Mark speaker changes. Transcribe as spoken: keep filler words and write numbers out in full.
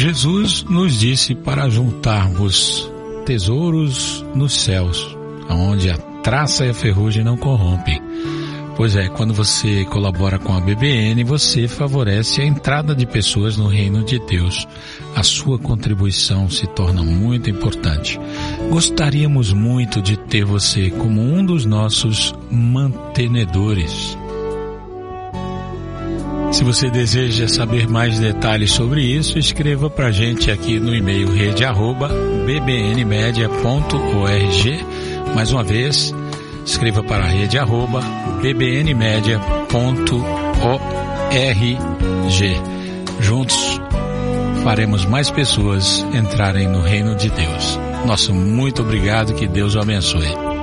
Speaker 1: Jesus nos disse para juntarmos tesouros nos céus, onde a traça e a ferrugem não corrompem. Pois é, quando você colabora com a B B N, você favorece a entrada de pessoas no reino de Deus. A sua contribuição se torna muito importante. Gostaríamos muito de ter você como um dos nossos mantenedores. Se você deseja saber mais detalhes sobre isso, escreva para a gente aqui no e-mail rede arroba b b n media ponto org. Mais uma vez, escreva para a rede arroba b b n media ponto org. Juntos faremos mais pessoas entrarem no reino de Deus. Nosso muito obrigado, que Deus o abençoe.